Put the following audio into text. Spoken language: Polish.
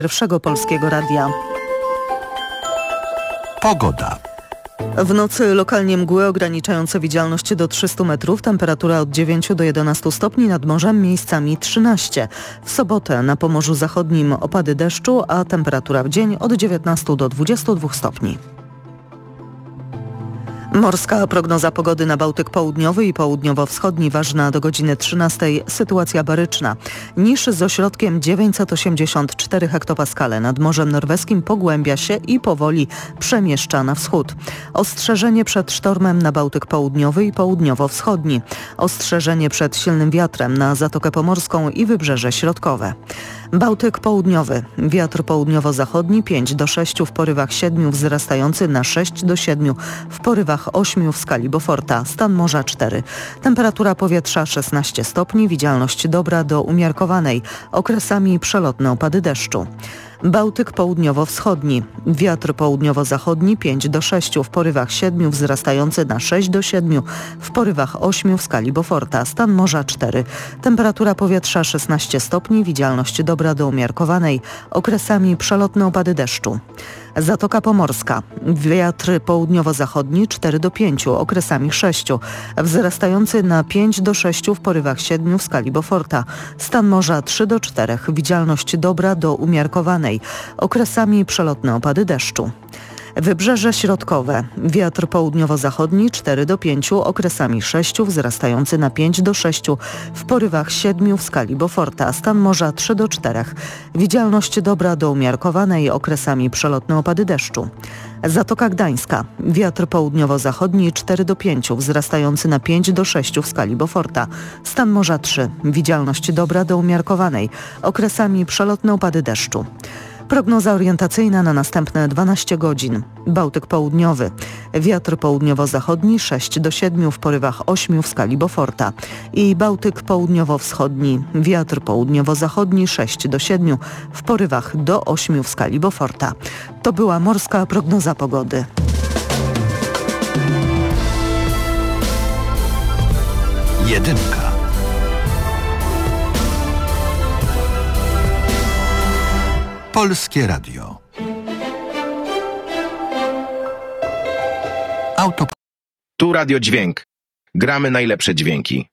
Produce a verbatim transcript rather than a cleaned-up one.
Pierwszego Polskiego Radia. Pogoda. W nocy lokalnie mgły ograniczające widzialność do trzystu metrów, temperatura od dziewięciu do jedenastu stopni, nad morzem miejscami trzynaście. W sobotę na Pomorzu Zachodnim opady deszczu, a temperatura w dzień od dziewiętnastu do dwudziestu dwóch stopni. Morska prognoza pogody na Bałtyk Południowy i Południowo-Wschodni, ważna do godziny trzynastej. Sytuacja baryczna. Niż z ośrodkiem dziewięćset osiemdziesiąt cztery hektopaskale nad Morzem Norweskim pogłębia się i powoli przemieszcza na wschód. Ostrzeżenie przed sztormem na Bałtyk Południowy i Południowo-Wschodni. Ostrzeżenie przed silnym wiatrem na Zatokę Pomorską i Wybrzeże Środkowe. Bałtyk Południowy. Wiatr południowo-zachodni pięć do sześciu, w porywach siedmiu wzrastający na sześć do siedmiu, w porywach ośmiu w skali Beauforta. Stan morza cztery. Temperatura powietrza szesnaście stopni, widzialność dobra do umiarkowanej. Okresami przelotne opady deszczu. Bałtyk Południowo-Wschodni. Wiatr południowo-zachodni pięć do sześciu, w porywach siedmiu wzrastający na sześć do siedmiu, w porywach ośmiu w skali Beauforta. Stan morza cztery. Temperatura powietrza szesnaście stopni, widzialność dobra do umiarkowanej. Okresami przelotne opady deszczu. Zatoka Pomorska. Wiatr południowo-zachodni cztery do pięciu, okresami sześciu. Wzrastający na pięć do sześciu, w porywach siedmiu w skali Beauforta. Stan morza trzy do czterech, widzialność dobra do umiarkowanej. Okresami przelotne opady deszczu. Wybrzeże Środkowe. Wiatr południowo-zachodni cztery do pięciu, okresami sześciu, wzrastający na pięć do sześciu, w porywach siedmiu w skali Beauforta. Stan morza trzy do czterech. Widzialność dobra do umiarkowanej, okresami przelotne opady deszczu. Zatoka Gdańska. Wiatr południowo-zachodni cztery do pięciu, wzrastający na pięć do sześciu w skali Beauforta. Stan morza trzy. Widzialność dobra do umiarkowanej, okresami przelotne opady deszczu. Prognoza orientacyjna na następne dwanaście godzin. Bałtyk Południowy. Wiatr południowo-zachodni sześć do siedmiu, w porywach ośmiu w skali Beauforta. I Bałtyk Południowo-Wschodni. Wiatr południowo-zachodni sześć do siedmiu, w porywach do ośmiu w skali Beauforta. To była morska prognoza pogody. Jedynka. Polskie Radio. Auto. Tu Radio Dźwięk. Gramy najlepsze dźwięki.